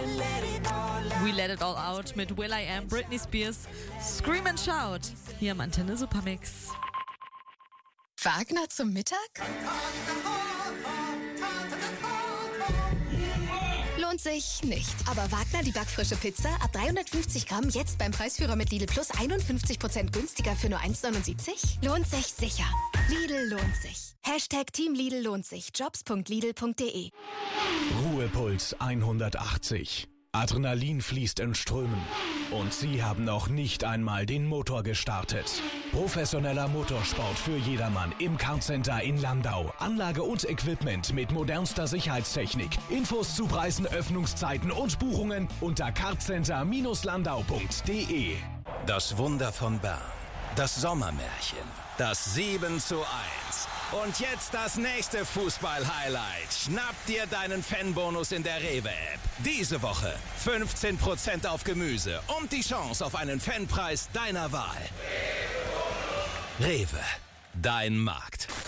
We Let It All Out mit will.i.am, Britney Spears, Scream and Shout, hier am Antenne Supermix. Wagner zum Mittag? Lohnt sich nicht. Aber Wagner, die backfrische Pizza, ab 350 Gramm, jetzt beim Preisführer mit Lidl Plus 51% günstiger für nur 1,79? Lohnt sich sicher. Lidl lohnt sich. Hashtag Team Lidl lohnt sich. Jobs.lidl.de. Ruhepuls 180. Adrenalin fließt in Strömen. Und Sie haben noch nicht einmal den Motor gestartet. Professioneller Motorsport für jedermann im Kartcenter in Landau. Anlage und Equipment mit modernster Sicherheitstechnik. Infos zu Preisen, Öffnungszeiten und Buchungen unter kartcenter-landau.de. Das Wunder von Bern. Das Sommermärchen. Das 7:1. Und jetzt das nächste Fußball-Highlight. Schnapp dir deinen Fanbonus in der Rewe-App. Diese Woche 15% auf Gemüse und die Chance auf einen Fanpreis deiner Wahl. Rewe, dein Markt.